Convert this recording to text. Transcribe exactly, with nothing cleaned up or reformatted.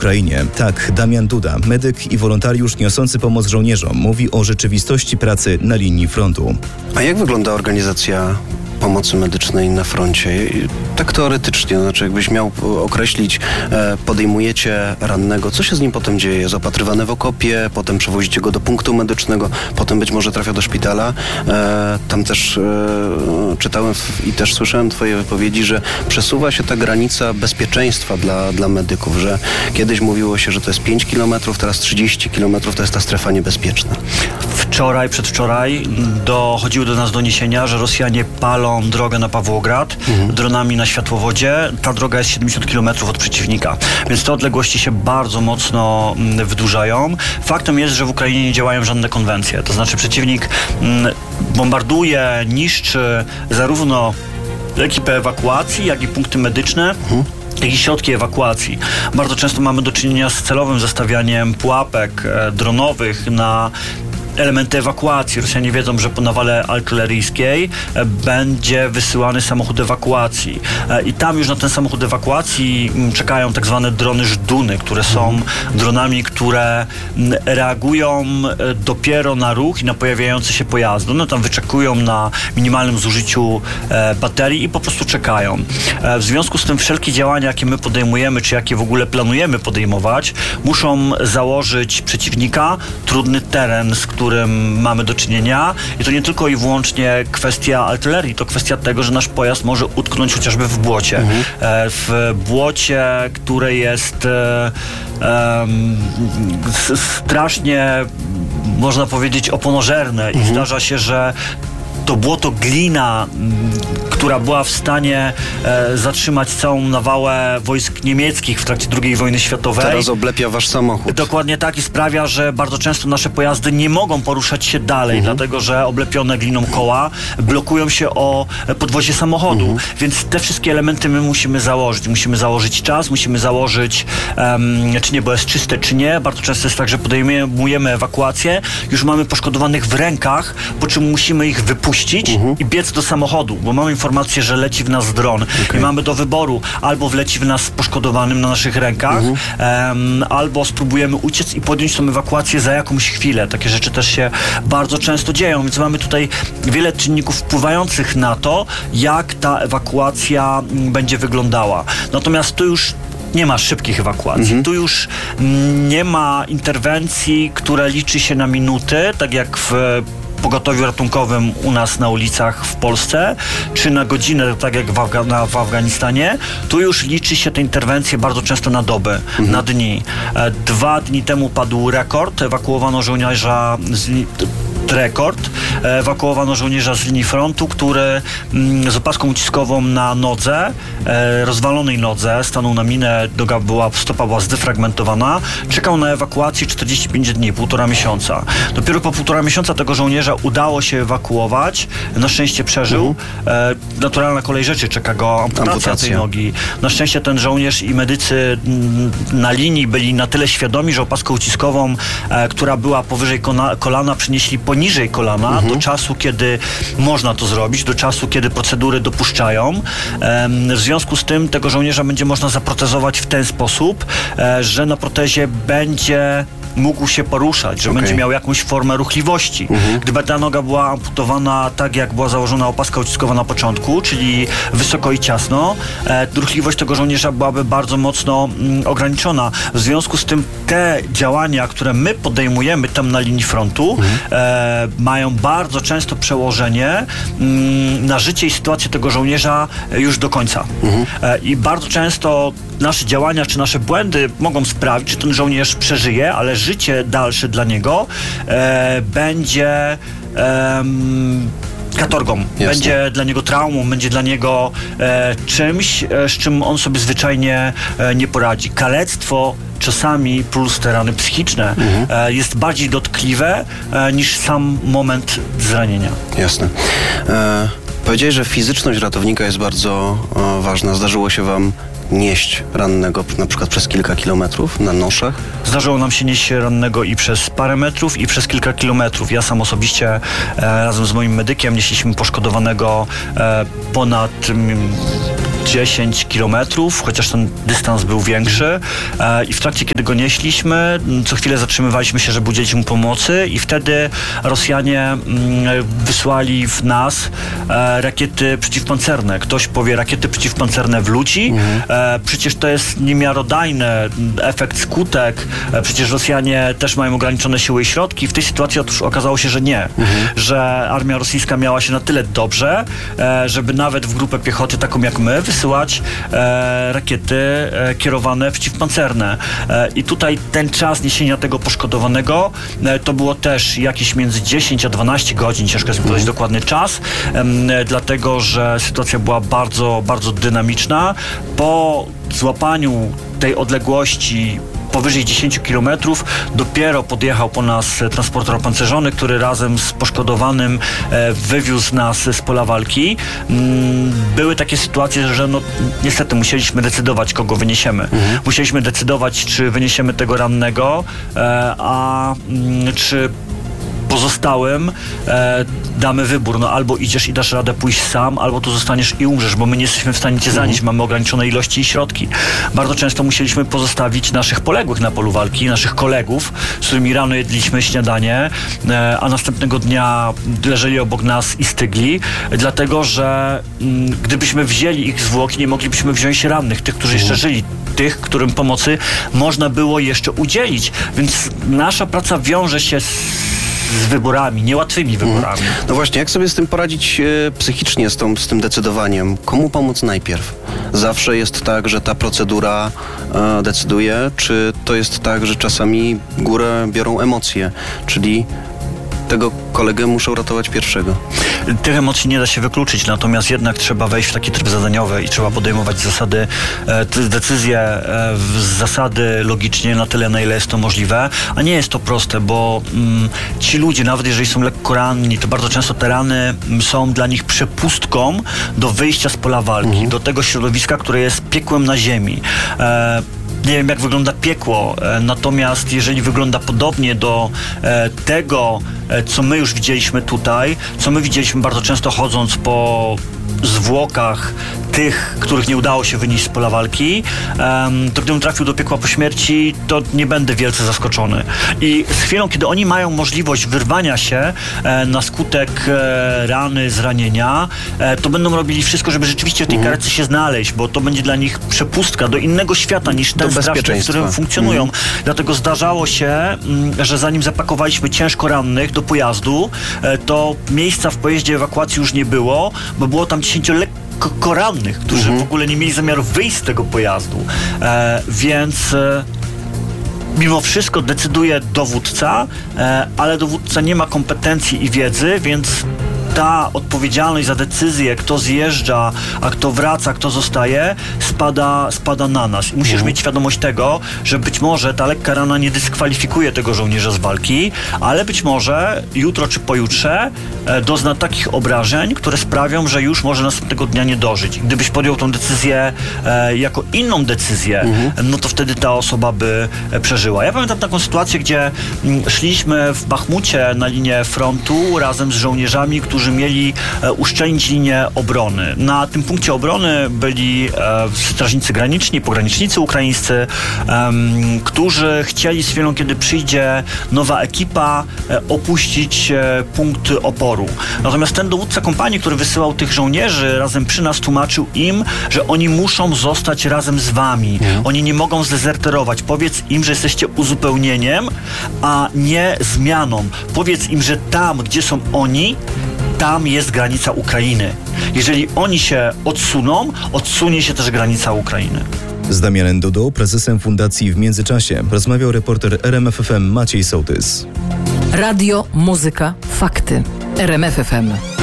Ukrainie. Tak, Damian Duda, medyk i wolontariusz niosący pomoc żołnierzom, mówi o rzeczywistości pracy na linii frontu. A jak wygląda organizacja pomocy medycznej na froncie? Tak teoretycznie, znaczy jakbyś miał określić, podejmujecie rannego, co się z nim potem dzieje? Jest opatrywany w okopie, potem przewozicie go do punktu medycznego, potem być może trafia do szpitala. Tam też czytałem i też słyszałem twoje wypowiedzi, że przesuwa się ta granica bezpieczeństwa dla, dla medyków, że kiedyś mówiło się, że to jest pięć kilometrów, teraz trzydzieści kilometrów to jest ta strefa niebezpieczna. Wczoraj, przedwczoraj dochodziły do nas doniesienia, że Rosjanie palą drogę na Pawłograd mhm. dronami na światłowodzie. Ta droga jest siedemdziesiąt kilometrów od przeciwnika, więc te odległości się bardzo mocno wydłużają. Faktem jest, że w Ukrainie nie działają żadne konwencje. To znaczy przeciwnik bombarduje, niszczy zarówno ekipę ewakuacji, jak i punkty medyczne. Mhm. jak i środki ewakuacji. Bardzo często mamy do czynienia z celowym zestawianiem pułapek e, dronowych na elementy ewakuacji. Rosjanie wiedzą, że po nawale artyleryjskiej e, będzie wysyłany samochód ewakuacji. E, I tam już na ten samochód ewakuacji m, czekają tak zwane drony żduny, które są dronami, które m, reagują e, dopiero na ruch i na pojawiające się pojazdy. One tam wyczekują na minimalnym zużyciu e, baterii i po prostu czekają. E, w związku z tym wszelkie działania, jakie my podejmujemy, czy jakie w ogóle planujemy podejmować, muszą założyć przeciwnika trudny teren, z którym którym mamy do czynienia. I to nie tylko i wyłącznie kwestia artylerii, to kwestia tego, że nasz pojazd może utknąć chociażby w błocie. Mhm. E, w błocie, które jest e, e, strasznie, można powiedzieć, oponożerne mhm. i zdarza się, że to błoto glina, która była w stanie e, zatrzymać całą nawałę wojsk niemieckich w trakcie drugiej wojny światowej. Teraz oblepia wasz samochód. Dokładnie tak i sprawia, że bardzo często nasze pojazdy nie mogą poruszać się dalej, mhm. dlatego że oblepione gliną koła blokują się o podwozie samochodu. Mhm. Więc te wszystkie elementy my musimy założyć. Musimy założyć czas, musimy założyć um, czy niebo jest czyste, czy nie. Bardzo często jest tak, że podejmujemy ewakuację, już mamy poszkodowanych w rękach, po czym musimy ich wypuścić Mhm. i biec do samochodu, bo mamy informację, że leci w nas dron okay. i mamy do wyboru, albo wleci w nas poszkodowanym na naszych rękach, mhm. um, albo spróbujemy uciec i podjąć tą ewakuację za jakąś chwilę. Takie rzeczy też się bardzo często dzieją, więc mamy tutaj wiele czynników wpływających na to, jak ta ewakuacja będzie wyglądała. Natomiast tu już nie ma szybkich ewakuacji. Mhm. Tu już nie ma interwencji, która liczy się na minuty, tak jak w pogotowiu ratunkowym u nas na ulicach w Polsce, czy na godzinę, tak jak w, Afga- na, w Afganistanie. Tu już liczy się te interwencje bardzo często na doby, mhm. na dni. E, dwa dni temu padł rekord. Ewakuowano żołnierza z rekord. Ewakuowano żołnierza z linii frontu, który mm, z opaską uciskową na nodze, e, rozwalonej nodze, stanął na minę, noga była, stopa była zdefragmentowana, czekał na ewakuację czterdzieści pięć dni, półtora miesiąca. Dopiero po półtora miesiąca tego żołnierza udało się ewakuować. Na szczęście przeżył. Mhm. E, naturalna kolej rzeczy, czeka go amputacja, amputacja tej nogi. Na szczęście ten żołnierz i medycy m, na linii byli na tyle świadomi, że opaskę uciskową, e, która była powyżej kona, kolana, przynieśli poniżej kolana mhm. do czasu, kiedy można to zrobić, do czasu, kiedy procedury dopuszczają. E, w związku z tym tego żołnierza będzie można zaprotezować w ten sposób, e, że na protezie będzie mógł się poruszać, że okay. będzie miał jakąś formę ruchliwości. Mhm. Gdyby ta noga była amputowana tak, jak była założona opaska uciskowa na początku, czyli wysoko i ciasno, e, ruchliwość tego żołnierza byłaby bardzo mocno mm, ograniczona. W związku z tym te działania, które my podejmujemy tam na linii frontu, mhm. e, mają bardzo często przełożenie mm, na życie i sytuację tego żołnierza już do końca. Mhm. E, I bardzo często nasze działania, czy nasze błędy mogą sprawić, czy ten żołnierz przeżyje, ale życie dalsze dla niego e, będzie e, katorgą. Jasne. Będzie dla niego traumą, będzie dla niego e, czymś, e, z czym on sobie zwyczajnie e, nie poradzi. Kalectwo czasami plus te rany psychiczne mhm. e, jest bardziej dotkliwe e, niż sam moment zranienia. Jasne. E, powiedziałeś, że fizyczność ratownika jest bardzo e, ważna. Zdarzyło się wam nieść rannego na przykład przez kilka kilometrów na noszach? Zdarzyło nam się nieść rannego i przez parę metrów, i przez kilka kilometrów. Ja sam osobiście e, razem z moim medykiem nieśliśmy poszkodowanego e, ponad m, dziesięć kilometrów, chociaż ten dystans był większy e, i w trakcie, kiedy go nieśliśmy, co chwilę zatrzymywaliśmy się, żeby udzielić mu pomocy i wtedy Rosjanie mm, wysłali w nas e, rakiety przeciwpancerne. Ktoś powie rakiety przeciwpancerne w ludzi. Mhm. E, przecież to jest niemiarodajny efekt, skutek. E, przecież Rosjanie też mają ograniczone siły i środki. W tej sytuacji otóż okazało się, że nie. Mhm. Że armia rosyjska miała się na tyle dobrze, e, żeby nawet w grupę piechoty, taką jak my, wysyłać e, rakiety e, kierowane przeciwpancerne. E, I tutaj ten czas niesienia tego poszkodowanego e, to było też jakieś między dziesięć a dwanaście godzin, ciężko jest mi podać dokładny czas, e, dlatego, że sytuacja była bardzo, bardzo dynamiczna. Po złapaniu tej odległości powyżej dziesięć kilometrów dopiero podjechał po nas transporter opancerzony, który razem z poszkodowanym e, wywiózł nas z pola walki. Mm, były takie sytuacje, że no, niestety musieliśmy decydować, kogo wyniesiemy. Mhm. Musieliśmy decydować, czy wyniesiemy tego rannego, e, a mm, czy pozostałym e, damy wybór, no albo idziesz i dasz radę pójść sam, albo tu zostaniesz i umrzesz, bo my nie jesteśmy w stanie cię zanieść, mamy ograniczone ilości i środki. Bardzo często musieliśmy pozostawić naszych poległych na polu walki, naszych kolegów, z którymi rano jedliśmy śniadanie, e, a następnego dnia leżeli obok nas i stygli, dlatego, że m, gdybyśmy wzięli ich zwłoki, nie moglibyśmy wziąć rannych, tych, którzy jeszcze żyli, tych, którym pomocy można było jeszcze udzielić. Więc nasza praca wiąże się z z wyborami, niełatwymi wyborami. No właśnie, jak sobie z tym poradzić e, psychicznie, z, tą, z tym decydowaniem? Komu pomóc najpierw? Zawsze jest tak, że ta procedura e, decyduje, czy to jest tak, że czasami górę biorą emocje, czyli tego kolegę muszą ratować pierwszego? Tych emocji nie da się wykluczyć, natomiast jednak trzeba wejść w taki tryb zadaniowy i trzeba podejmować zasady, e, decyzje e, w zasady logicznie na tyle, na ile jest to możliwe, a nie jest to proste, bo mm, ci ludzie, nawet jeżeli są lekko ranni, to bardzo często te rany m, są dla nich przepustką do wyjścia z pola walki, mhm. do tego środowiska, które jest piekłem na ziemi. E, Nie wiem, jak wygląda piekło, e, natomiast jeżeli wygląda podobnie do e, tego, e, co my już widzieliśmy tutaj, co my widzieliśmy bardzo często chodząc po zwłokach tych, których nie udało się wynieść z pola walki, um, to gdybym trafił do piekła po śmierci, to nie będę wielce zaskoczony. I z chwilą, kiedy oni mają możliwość wyrwania się e, na skutek e, rany, zranienia, e, to będą robili wszystko, żeby rzeczywiście w tej mhm. karetce się znaleźć, bo to będzie dla nich przepustka do innego świata niż ten straszny, w którym funkcjonują. Mhm. Dlatego zdarzało się, m, że zanim zapakowaliśmy ciężko rannych do pojazdu, e, to miejsca w pojeździe ewakuacji już nie było, bo było tam dziesięcioletko rannych, którzy mhm. w ogóle nie mieli zamiaru wyjść z tego pojazdu. E, więc e, mimo wszystko decyduje dowódca, e, ale dowódca nie ma kompetencji i wiedzy, więc ta odpowiedzialność za decyzję, kto zjeżdża, a kto wraca, kto zostaje, spada, spada na nas. I musisz mhm. mieć świadomość tego, że być może ta lekka rana nie dyskwalifikuje tego żołnierza z walki, ale być może jutro czy pojutrze e, dozna takich obrażeń, które sprawią, że już może następnego dnia nie dożyć. Gdybyś podjął tą decyzję e, jako inną decyzję, mhm. no to wtedy ta osoba by e, przeżyła. Ja pamiętam taką sytuację, gdzie m, szliśmy w Bachmucie na linię frontu razem z żołnierzami, którzy mieli e, uszczelnić linię obrony. Na tym punkcie obrony byli e, strażnicy graniczni, pogranicznicy ukraińscy, e, którzy chcieli z chwilą, kiedy przyjdzie nowa ekipa, e, opuścić e, punkt oporu. Natomiast ten dowódca kompanii, który wysyłał tych żołnierzy razem przy nas, tłumaczył im, że oni muszą zostać razem z wami. Mhm. Oni nie mogą zdezerterować. Powiedz im, że jesteście uzupełnieniem, a nie zmianą. Powiedz im, że tam, gdzie są oni, tam jest granica Ukrainy. Jeżeli oni się odsuną, odsunie się też granica Ukrainy. Z Damianem Dudą, prezesem Fundacji W Międzyczasie, rozmawiał reporter R M F F M Maciej Sołtys. Radio, muzyka, fakty. R M F F M.